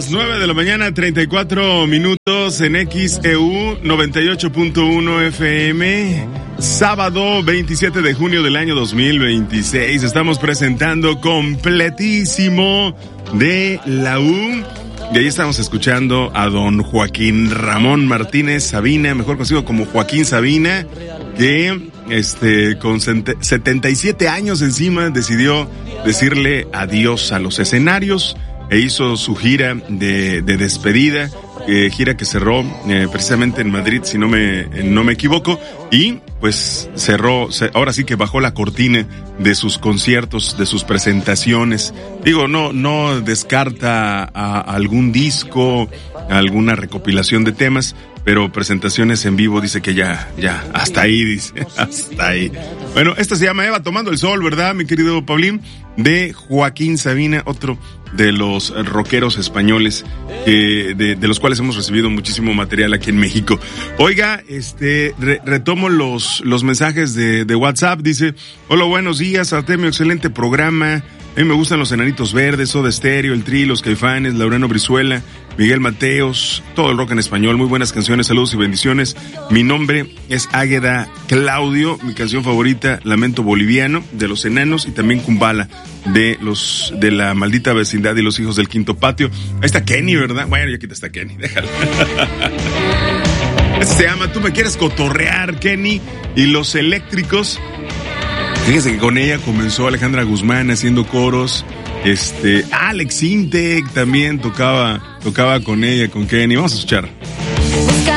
las 9 de la mañana, 34 minutos en XEU 98.1 FM. Sábado 27 de junio del año 2026. Estamos presentando Completísimo de la U. Y ahí estamos escuchando a don Joaquín Ramón Martínez Sabina, mejor conocido como Joaquín Sabina, que con 77 años encima decidió decirle adiós a los escenarios e hizo su gira de despedida, gira que cerró precisamente en Madrid, si no me equivoco, y pues ahora sí que bajó la cortina de sus conciertos, de sus presentaciones. Digo, no descarta a algún disco, a alguna recopilación de temas, pero presentaciones en vivo dice que ya, hasta ahí, dice, hasta ahí. Bueno, esta se llama Eva Tomando el Sol, ¿verdad, mi querido Paulín? De Joaquín Sabina, otro de los rockeros españoles, de los cuales hemos recibido muchísimo material aquí en México. Oiga, retomo los mensajes de WhatsApp. Dice: hola, buenos días, Artemio, excelente programa. A mí me gustan los Enanitos Verdes, Soda Stereo, El Tri, Los Caifanes, Laureano Brizuela, Miguel Mateos, todo el rock en español, muy buenas canciones, saludos y bendiciones. Mi nombre es Águeda Claudio, mi canción favorita, Lamento Boliviano, de Los Enanos, y también Kumbala, de la Maldita Vecindad y Los Hijos del Quinto Patio. Ahí está Kenny, ¿verdad? Bueno, ya quita está Kenny, déjalo. Este se llama Tú me quieres cotorrear, Kenny, y Los Eléctricos. Fíjese que con ella comenzó Alejandra Guzmán haciendo coros. Alex Intec también tocaba con ella, con Kenny. Vamos a escuchar.